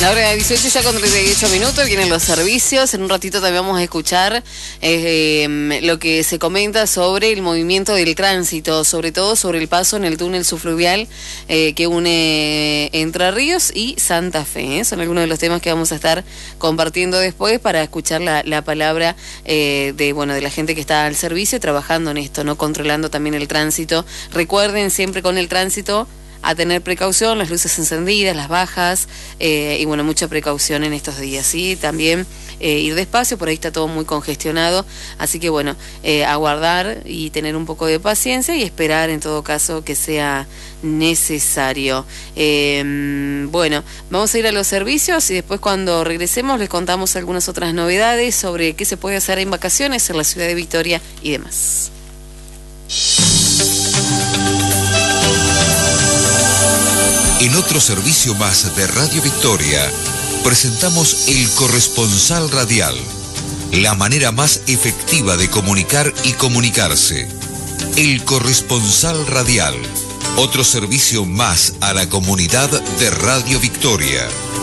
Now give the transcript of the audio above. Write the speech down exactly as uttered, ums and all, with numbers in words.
La hora de dieciocho ya con treinta y ocho minutos, vienen los servicios. En un ratito también vamos a escuchar eh, lo que se comenta sobre el movimiento del tránsito, sobre todo sobre el paso en el túnel subfluvial eh, que une Entre Ríos y Santa Fe. ¿eh? Son algunos de los temas que vamos a estar compartiendo después para escuchar la, la palabra eh, de, bueno, de la gente que está al servicio trabajando en esto, ¿no? Controlando también el tránsito. Recuerden siempre con el tránsito a tener precaución, las luces encendidas, las bajas, eh, y bueno, mucha precaución en estos días, ¿sí? También eh, ir despacio, por ahí está todo muy congestionado, así que bueno, eh, aguardar y tener un poco de paciencia y esperar en todo caso que sea necesario. Eh, bueno, vamos a ir a los servicios y después cuando regresemos les contamos algunas otras novedades sobre qué se puede hacer en vacaciones en la ciudad de Victoria y demás. En otro servicio más de Radio Victoria, presentamos El Corresponsal Radial, la manera más efectiva de comunicar y comunicarse. El Corresponsal Radial, otro servicio más a la comunidad de Radio Victoria.